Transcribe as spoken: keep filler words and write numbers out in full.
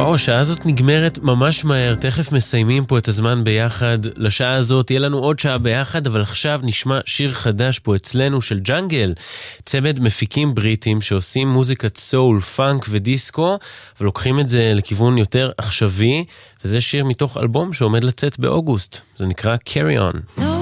וואו, השעה הזאת נגמרת ממש מהר, תכף מסיימים פה את הזמן ביחד. לשעה הזאת תהיה לנו עוד שעה ביחד, אבל עכשיו נשמע שיר חדש פה אצלנו של ג'אנגל, צמד מפיקים בריטים שעושים מוזיקת סול, פאנק ודיסקו, ולוקחים את זה לכיוון יותר עכשווי, וזה שיר מתוך אלבום שעומד לצאת באוגוסט, זה נקרא Carry On.